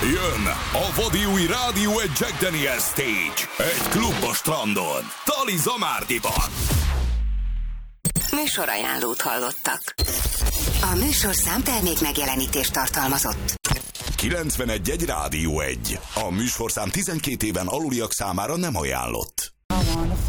Jön a vadi új Rádió egy Jack Daniel Stage. Egy klub a strandon. Tali Zamárdiban. Műsorajánlót hallottak. A műsorszám termék megjelenítést tartalmazott. 91.1 Rádió 1. A műsorszám 12 éven aluliak számára nem ajánlott.